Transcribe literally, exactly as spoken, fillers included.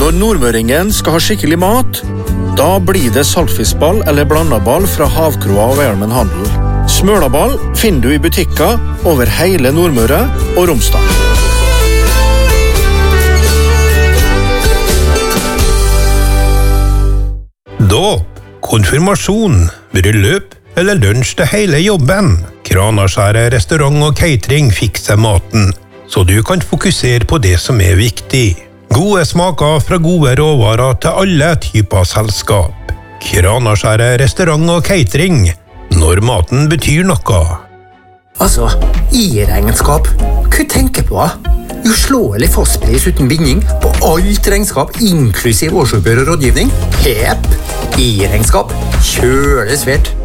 Når nordmøringen skal ha skikkelig mat, da blir det saltfiskball eller blandaball fra Havkroa og Hjelmen Handel. Smølaball finner du i butikker over hele Nordmøre og Romsdal. Dåp, konfirmasjon, bryllup eller lunsj til hele jobben. Kranaskjæret restaurant og catering fikser maten, så du kan fokusere på det som er viktig. Gode smaker fra gode råvarer til alle typer selskap. Kranaskjæret restaurant og catering, når maten betyr noe. Altså, i regnskap, hva tenker på? Uslåelig fastpris uten binding på alt regnskap, inklusiv årsoppgjør og rådgivning. Hepp, i regnskap, kjøles svært.